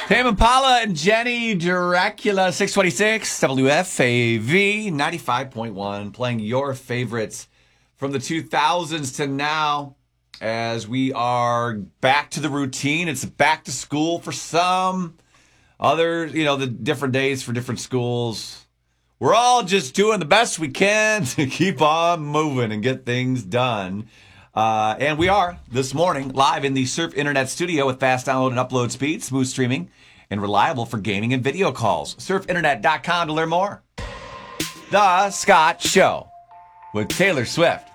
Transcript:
Tame Impala and Jenny Dracula, 626, WFAV 95.1, playing your favorites from the 2000s to now as we are back to the routine. It's back to school for some, others, the different days for different schools. We're all just doing the best we can to keep on moving and get things done. And we are, this morning, live in the Surf Internet studio with fast download and upload speed, smooth streaming, and reliable for gaming and video calls. Surfinternet.com to learn more. The Scott Show with Taylor Swift